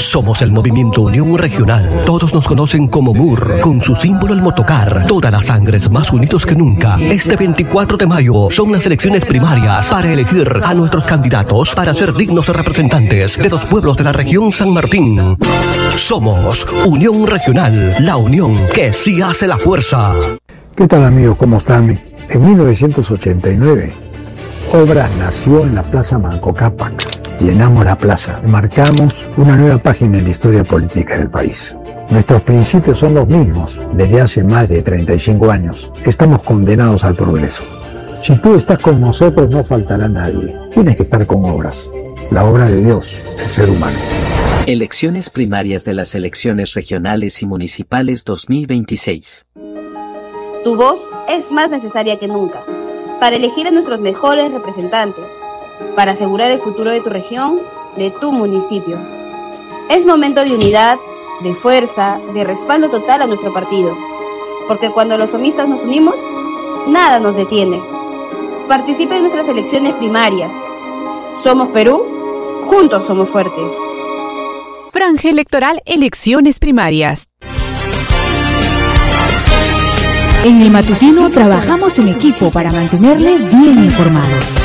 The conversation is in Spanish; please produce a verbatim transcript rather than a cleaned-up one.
Somos el Movimiento Unión Regional. Todos nos conocen como M U R, con su símbolo el motocar. Todas las sangres más unidos que nunca. Este veinticuatro de mayo son las elecciones primarias para elegir a nuestros candidatos para ser dignos representantes de los pueblos de la región San Martín. Somos Unión Regional, la unión que sí hace la fuerza. ¿Qué tal, amigos? ¿Cómo están? En mil novecientos ochenta y nueve, Obras nació en la Plaza Manco Cápac. Llenamos la plaza, marcamos una nueva página en la historia política del país. Nuestros principios son los mismos desde hace más de treinta y cinco años. Estamos condenados al progreso. Si tú estás con nosotros, no faltará nadie. Tienes que estar con Obras, la obra de Dios, el ser humano. Elecciones primarias de las elecciones regionales y municipales dos mil veintiséis. Tu voz es más necesaria que nunca para elegir a nuestros mejores representantes, para asegurar el futuro de tu región, de tu municipio. Es momento de unidad, de fuerza, de respaldo total a nuestro partido, porque cuando los somistas nos unimos, nada nos detiene. Participa en nuestras elecciones primarias. Somos Perú, juntos somos fuertes. Franja electoral, elecciones primarias. En el matutino trabajamos en equipo para mantenerle bien informado.